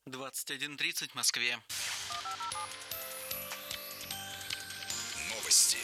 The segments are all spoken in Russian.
21:30 в Москве. Новости.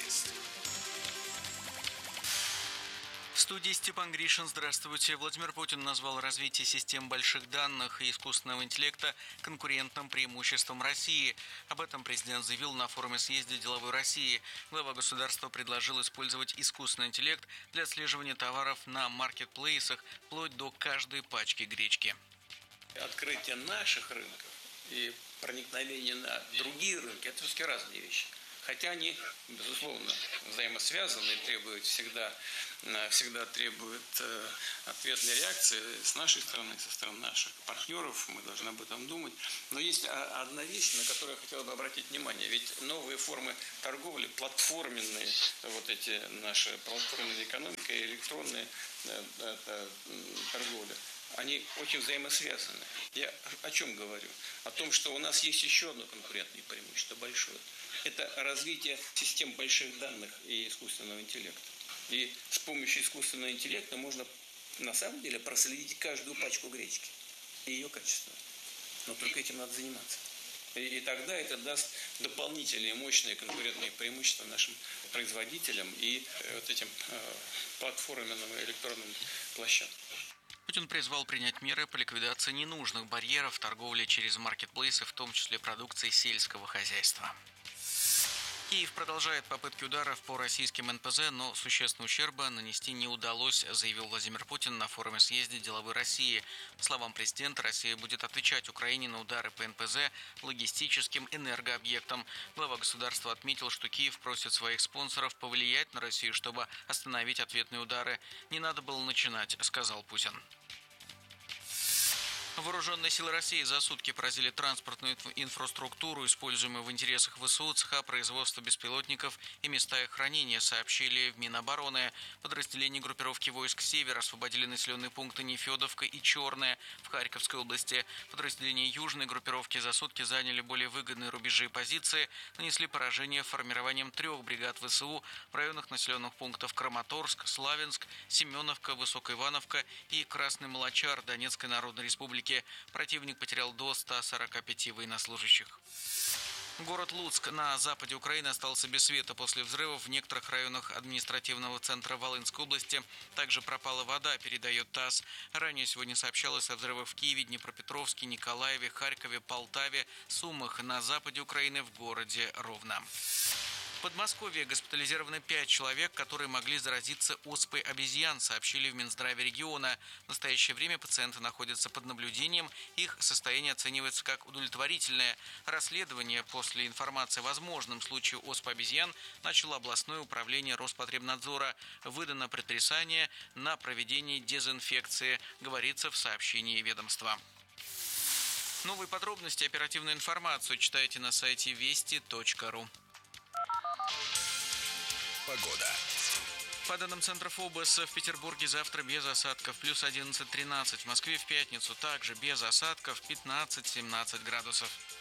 В студии Степан Гришин. Здравствуйте. Владимир Путин назвал развитие систем больших данных и искусственного интеллекта конкурентным преимуществом России. Об этом президент заявил на форуме съезда «Деловой России». Глава государства предложил использовать искусственный интеллект для отслеживания товаров на маркетплейсах вплоть до каждой пачки гречки. Открытие наших рынков и проникновение на другие рынки – это все-таки разные вещи. Хотя они, безусловно, взаимосвязаны и требуют всегда требуют ответной реакции с нашей стороны, со стороны наших партнеров. Мы должны об этом думать. Но есть одна вещь, на которую я хотел бы обратить внимание. Ведь новые формы торговли, платформенные, вот эти наши платформенная экономика и электронная торговля, они очень взаимосвязаны. Я о чем говорю? О том, что у нас есть еще одно конкурентное преимущество большое. Это развитие систем больших данных и искусственного интеллекта. И с помощью искусственного интеллекта можно на самом деле проследить каждую пачку гречки и ее качество. Но только этим надо заниматься. И тогда это даст дополнительные мощные конкурентные преимущества нашим производителям и вот этим платформенным и электронным площадкам. Путин призвал принять меры по ликвидации ненужных барьеров в торговле через маркетплейсы, в том числе продукции сельского хозяйства. Киев продолжает попытки ударов по российским НПЗ, но существенного ущерба нанести не удалось, заявил Владимир Путин на форуме съезда «Деловой России». По словам президента, Россия будет отвечать Украине на удары по НПЗ, логистическим, энергообъектам. Глава государства отметил, что Киев просит своих спонсоров повлиять на Россию, чтобы остановить ответные удары. «Не надо было начинать», — сказал Путин. Вооруженные силы России за сутки поразили транспортную инфраструктуру, используемую в интересах ВСУ, цеха производства беспилотников и места их хранения, сообщили в Минобороны. Подразделения группировки войск «Север» освободили населенные пункты Нефедовка и Черная в Харьковской области. Подразделения южной группировки за сутки заняли более выгодные рубежи и позиции, нанесли поражение формированием 3 бригад ВСУ в районах населенных пунктов Краматорск, Славянск, Семеновка, Высокоивановка и Красный Молочар Донецкой Народной Республики. Противник потерял до 145 военнослужащих. Город Луцк на западе Украины остался без света после взрывов в некоторых районах административного центра Волынской области. Также пропала вода, передает ТАСС. Ранее сегодня сообщалось о взрывах в Киеве, Днепропетровске, Николаеве, Харькове, Полтаве, Сумах на западе Украины, в городе Ровно. В Подмосковье госпитализированы 5 человек, которые могли заразиться оспой обезьян, сообщили в Минздраве региона. В настоящее время пациенты находятся под наблюдением, их состояние оценивается как удовлетворительное. Расследование после информации о возможном случае оспы обезьян начало областное управление Роспотребнадзора. Выдано предписание на проведение дезинфекции, говорится в сообщении ведомства. Новые подробности, оперативную информацию читайте на сайте вести.ру. Погода. По данным Центра ФОБОС, в Петербурге завтра без осадков, плюс 11-13. В Москве в пятницу также без осадков, 15-17 градусов.